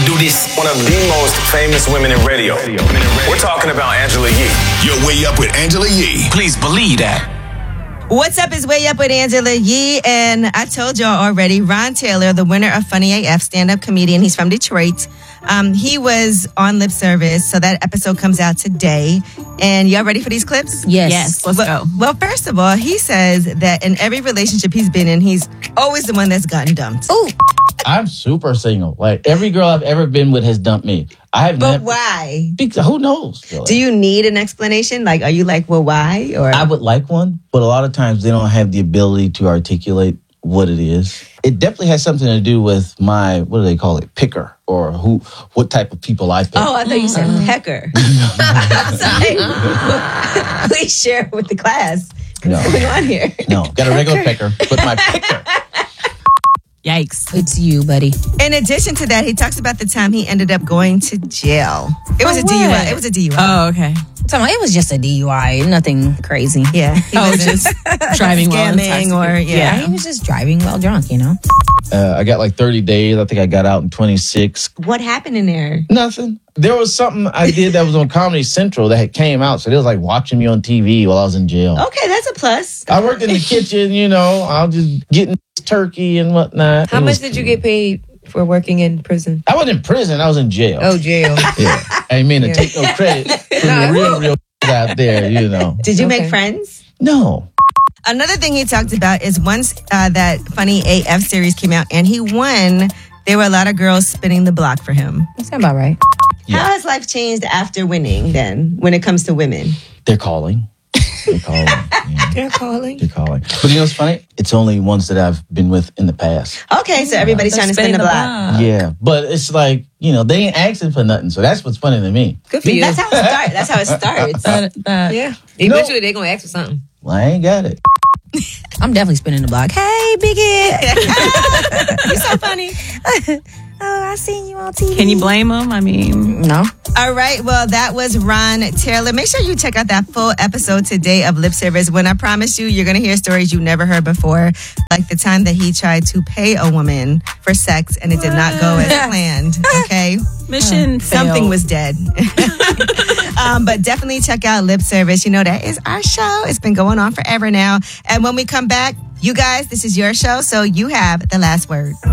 do this. One of the most famous women in radio. We're talking about Angela Yee. You're Way Up with Angela Yee. Please believe that. What's up is Way Up with Angela Yee, and I told y'all already, Ron Taylor, the winner of Funny AF, stand-up comedian, he's from Detroit. He was on Lip Service, so that episode comes out today. And y'all ready for these clips? Yes, let's go. Well, first of all, he says that in every relationship he's been in, he's always the one that's gotten dumped. Ooh. I'm super single. Like, every girl I've ever been with has dumped me. But why? Because who knows? Really? Do you need an explanation? Like, are you like, well, why? Or I would like one, but a lot of times they don't have the ability to articulate what it is. It definitely has something to do with my, what do they call it, picker, or what type of people I pick. Oh, I thought you said pecker. I'm sorry. Please share with the class. What's going on here? No, got a regular picker, but my picker. Yikes. It's you, buddy. In addition to that, he talks about the time he ended up going to jail. It was a DUI. It was a DUI. Oh, okay. It was just a DUI, nothing crazy. Yeah. He was just driving while scamming or Yeah, he was just driving while drunk, I got like 30 days. I think I got out in 26. What happened in there? Nothing. There was something I did that was on Comedy Central that had came out. So they was like watching me on TV while I was in jail. Okay, that's a plus. I worked in the kitchen, I was just getting turkey and whatnot. How much did you get paid for working in prison? I wasn't in prison. I was in jail. Oh, jail. Yeah. I ain't mean to take no credit from the real out there, Did you make friends? No. Another thing he talked about is once that Funny AF series came out and he won, there were a lot of girls spinning the block for him. That sounds about right. Yeah. How has life changed after winning then, when it comes to women? They're calling. Yeah. They're calling. But you know what's funny? It's only ones that I've been with in the past. Okay, so everybody's trying to spin the block. Yeah, but it's like, they ain't asking for nothing. So that's what's funny to me. Good for you. That's how it starts. Yeah. Eventually they're going to ask for something. Well, I ain't got it. I'm definitely spinning the block. Hey, Biggie. You're so funny. Oh, I seen you on TV. Can you blame him? I mean, no. All right. Well, that was Ron Taylor. Make sure you check out that full episode today of Lip Service when I promise you, you're going to hear stories you never heard before. Like the time that he tried to pay a woman for sex and it did not go as planned. Okay. mission Something failed. was dead. But definitely check out Lip Service. That is our show. It's been going on forever now. And when we come back, you guys, this is your show. So you have the last word.